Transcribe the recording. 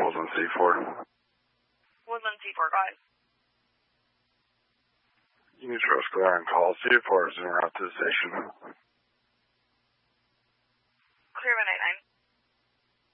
Woodland C4. Woodland C4, go ahead. Unit Rose Clear on call. C4 is en route to the station.